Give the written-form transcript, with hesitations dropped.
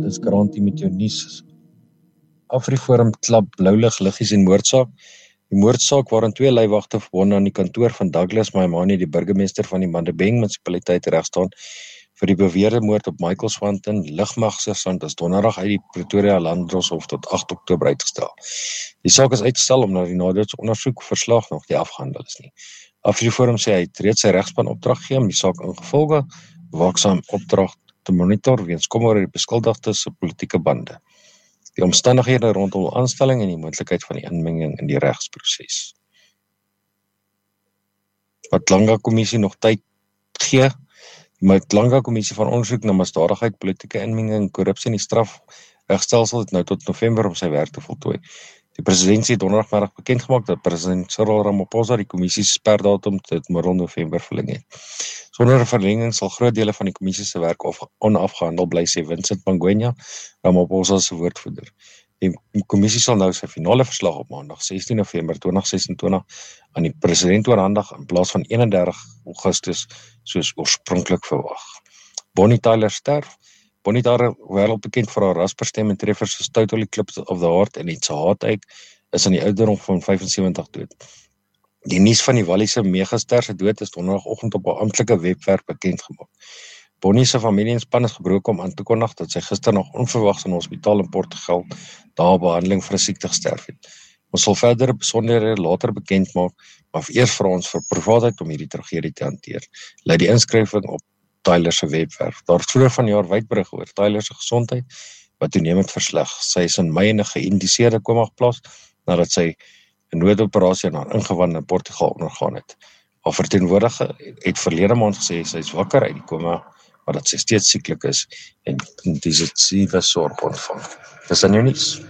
is Grantie met jou nuus. AfriForum klap bloulig liggies en moordsaak. Die moordsaak waarin 2 leiwagte verbonde aan die kantoor van Douglas Maimane, die burgemeester van die Mandebeng munisipaliteit, regstaan vir die beweerde moord op Michael Swanton, lugmagsersant, is donderdag uit die Pretoria Landdroshof tot 8 Oktober uitgestel. Die saak is uitgestel omdat die nadoetsondersoek verslag nog nie afgehandel is nie. AfriForum sê hy het reeds sy regspan opdrag gegee om die saak ingevolge waaksaam opdrag te monitor weens kommer oor die beskuldigdes se politieke bande, die omstandighede rondom die aanstelling en die moontlikheid van die inmenging in die regsproses. Matlanga Kommissie nog tyd gee. Die Matlanga Kommissie van ondersoek na misdadigheid, politieke inmenging en korrupsie in die strafregstelsel het nou tot November om sy werk te voltooi. Die presidentsie het donderdagmiddag bekendgemaak dat president Cyril Ramaphosa die kommissie se sperdatum tot middel November verleng het. Sonder 'n verlenging sal groot dele van die kommissie se werk onafgehandel bly, sê Vincent Mangwenya, Ramaphosa se woordvoerder. Die kommissie sal nou sy finale verslag op maandag 16 November 2026 aan die president oorhandig in plaas van 31 Augustus soos oorspronklik verwag. Bonnie Tyler sterf. Bonnie Tyler, wêreldbekend vir haar rasperstem en treffers soos Totally Eclipse of the Heart en It's a Heartache, is aan die ouderdom van 75 dood. Die nuus van die Walliese megaster se dood is donderdagoggend op haar amptelike webwerf bekendgemaak. Bonnie se familie en span is gebroken om aan te kondig dat sy gister nog onverwags in 'n hospitaal in Portugal daar behandeling vir 'n siekte gesterf het. Ons sal verdere besonderhede later bekend maak, maar eers vir ons vir privaatheid om hierdie tragedie te hanteer. Lei die inskrywing op Tyler se webwerf. Daar het vroeër vanjaar wyd berig oor Tyler se gesondheid wat toenemend versleg. Sy is in Mei in 'n geïndiseerde koma geplaas nadat sy 'n noodoperasie aan haar ingewand in Portugal ondergaan het. Haar verteenwoordiger het verlede maand gesê sy is wakker uit die koma, maar dat sy steeds sieklik is en intensiewe sorg ontvang. Dis dan jou nuus.